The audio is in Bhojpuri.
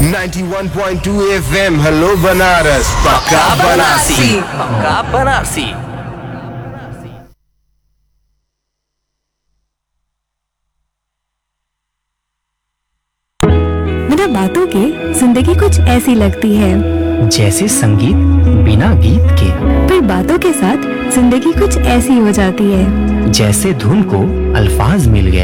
91.2 FM हेलो बनारस पक्का बनारसी। पक्का बनारसी। बिना बातों के जिंदगी कुछ ऐसी लगती है, जैसे संगीत बिना गीत के, फिर बातों के साथ जिंदगी कुछ ऐसी हो जाती है। जैसे धुन को अल्फाज मिल गए।